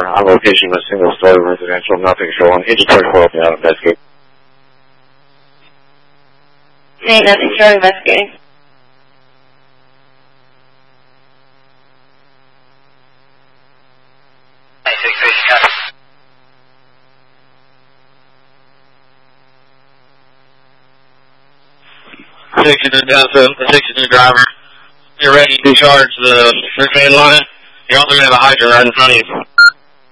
on location of a single-story residential, nothing showing. Engine 24 open out, investigate. Ain't nothing showing, investigating. Section to down to the section to driver. You're ready to charge the main line. You're also going to have a hydrant right in front of you.